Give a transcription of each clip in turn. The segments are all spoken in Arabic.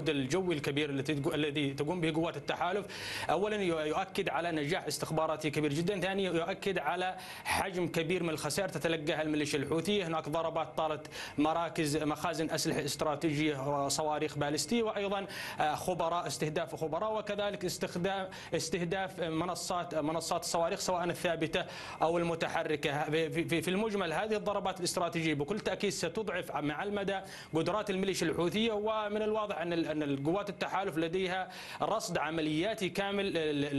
الجهد الجوي الكبير الذي تقوم به قوات التحالف اولا يؤكد على نجاح استخباراتي كبير جدا، ثانيا يؤكد على حجم كبير من الخسائر تتلقاها الميليشيا الحوثيه. هناك ضربات طالت مخازن اسلحه استراتيجيه وصواريخ باليستيه، وايضا استهداف خبراء، وكذلك استهداف منصات الصواريخ سواء الثابته او المتحركه. في المجمل هذه الضربات الاستراتيجيه بكل تاكيد ستضعف مع المدى قدرات الميليشيا الحوثيه، ومن الواضح ان القوات التحالف لديها رصد عملياتي كامل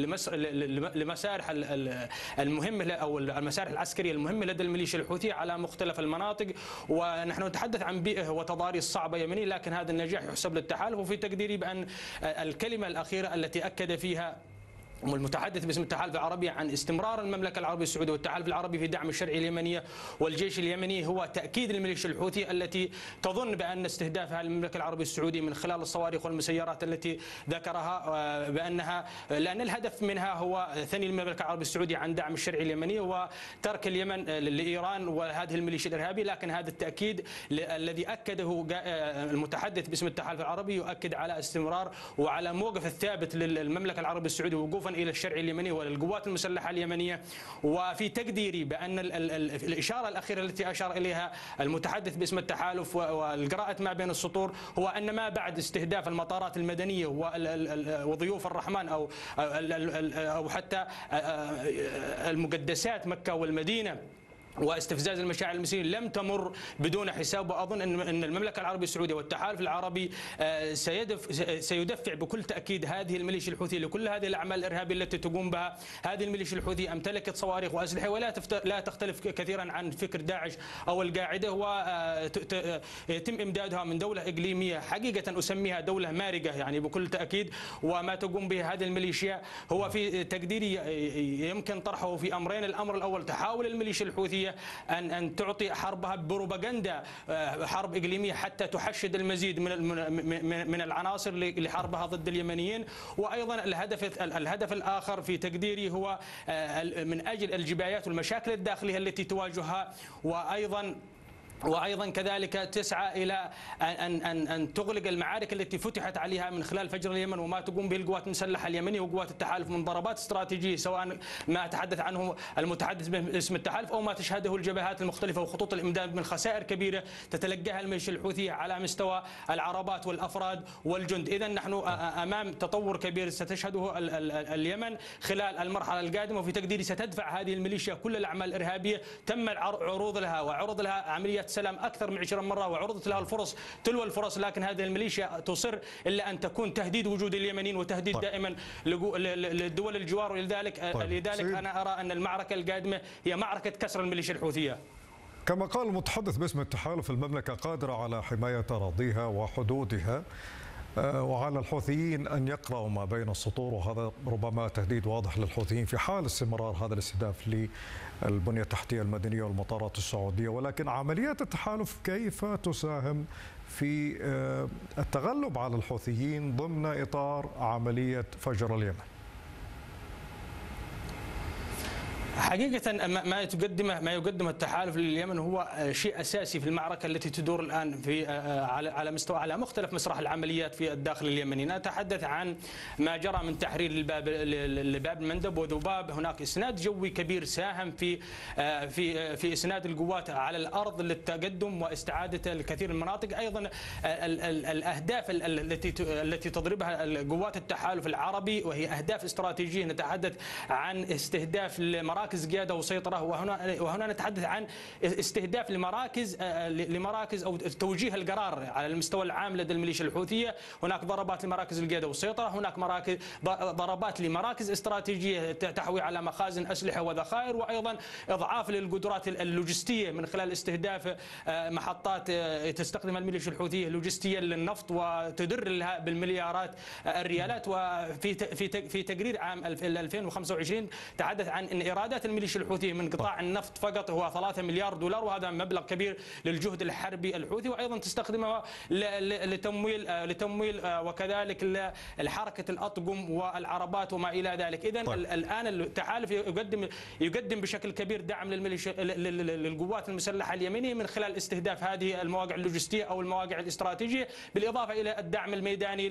لمسارح المهمه او المسارح العسكريه المهمه لدى الميليشيا الحوثيه على مختلف المناطق. ونحن نتحدث عن بيئه وتضاريس صعبه يمنيه، لكن هذا النجاح يحسب للتحالف. وفي تقديري بان الكلمه الاخيره التي اكد فيها والمتحدث باسم التحالف العربي عن استمرار المملكه العربيه السعوديه والتحالف العربي في دعم الشرعيه اليمنيه والجيش اليمني هو تاكيد الميليشيا الحوثيه التي تظن بان استهدافها المملكه العربيه السعوديه من خلال الصواريخ والمسيرات التي ذكرها لان الهدف منها هو ثني المملكه العربيه السعوديه عن دعم الشرعيه اليمنيه وترك اليمن لايران وهذه الميليشيا الارهابيه. لكن هذا التاكيد الذي اكده المتحدث باسم التحالف العربي يؤكد على استمرار وعلى موقف الثابت للمملكه العربيه السعوديه وقوفا الى الشرعيه اليمنيه وللقوات المسلحه اليمنيه. وفي تقديري بان الاشاره الاخيره التي اشار اليها المتحدث باسم التحالف والقراءه ما بين السطور هو ان ما بعد استهداف المطارات المدنيه وضيوف الرحمن او حتى المقدسات مكه والمدينه واستفزاز المشاعر المصريين لم تمر بدون حساب. واظن ان المملكه العربيه السعوديه والتحالف العربي سيدفع بكل تاكيد هذه الميليشيا الحوثيه لكل هذه الاعمال الارهابيه التي تقوم بها. هذه الميليشيا الحوثيه امتلكت صواريخ واسلحه لا تختلف كثيرا عن فكر داعش او القاعده، ويتم امدادها من دوله اقليميه حقيقه اسميها دوله مارقه يعني بكل تاكيد. وما تقوم به هذه الميليشيا هو في تقديري يمكن طرحه في امرين. الامر الاول تحاول الميليشيا الحوثيه أن تعطي حربها بروباغندا حرب إقليمية حتى تحشد المزيد من العناصر لحربها ضد اليمنيين. وأيضا الهدف الآخر في تقديري هو من أجل الجبايات والمشاكل الداخلية التي تواجهها، وأيضا كذلك تسعى إلى أن تغلق المعارك التي فتحت عليها من خلال فجر اليمن وما تقوم به القوات المسلحة اليمنية وقوات التحالف من ضربات استراتيجية، سواء ما تحدث عنه المتحدث باسم التحالف أو ما تشهده الجبهات المختلفة وخطوط الإمداد من خسائر كبيرة تتلقاها الميليشيا الحوثية على مستوى العربات والأفراد والجند. إذا نحن أمام تطور كبير ستشهده اليمن خلال المرحلة القادمة، وفي تقديري ستدفع هذه الميليشيا كل الأعمال الإرهابية تم عروض لها عمليات سلام أكثر من 20 مرة وعرضت لها الفرص تلو الفرص، لكن هذه الميليشيا تصر إلا أن تكون تهديد وجود اليمنيين وتهديد دائما للدول الجوار. ولذلك أنا أرى أن المعركة القادمة هي معركة كسر الميليشيا الحوثية. كما قال المتحدث باسم التحالف المملكة قادرة على حماية أراضيها وحدودها، وعلى الحوثيين أن يقرأوا ما بين السطور، وهذا ربما تهديد واضح للحوثيين في حال استمرار هذا الاستهداف للبنية التحتية المدنية والمطارات السعودية. ولكن عمليات التحالف كيف تساهم في التغلب على الحوثيين ضمن إطار عملية فجر اليمن؟ حقيقة ما يقدمه التحالف لليمن هو شيء أساسي في المعركة التي تدور الآن على مختلف مسرح العمليات في الداخل اليمني. نتحدث عن ما جرى من تحرير لباب المندب وذباب. هناك إسناد جوي كبير ساهم في إسناد القوات على الأرض للتقدم واستعادة الكثير من المناطق. أيضا الأهداف التي تضربها قوات التحالف العربي وهي أهداف استراتيجية. نتحدث عن استهداف مراكز قيادة وسيطرة، وهنا نتحدث عن استهداف لمراكز أو توجيه القرار على المستوى العام لدى الميليشيا الحوثية. هناك ضربات لمراكز القيادة والسيطرة، هناك ضربات لمراكز استراتيجية تحوي على مخازن أسلحة وذخائر، وأيضا إضعاف للقدرات اللوجستية من خلال استهداف محطات تستخدم الميليشيا الحوثية لوجستيا للنفط وتدر لها بالمليارات الريالات. وفي تقرير عام 2025 تحدث عن أن إيرادات الميليشيا الحوثية من قطاع النفط فقط هو 3 مليار دولار، وهذا مبلغ كبير للجهد الحربي الحوثي، وأيضا تستخدمه لتمويل وكذلك لحركة الأطقم والعربات وما إلى ذلك. إذن الآن التحالف يقدم بشكل كبير دعم للقوات المسلحة اليمنية من خلال استهداف هذه المواقع اللوجستية أو المواقع الاستراتيجية، بالإضافة إلى الدعم الميداني